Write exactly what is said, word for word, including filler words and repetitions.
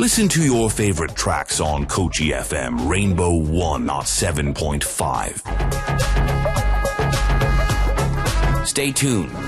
Listen to your favorite tracks on Kochi F M Rainbow one oh seven point five. Stay tuned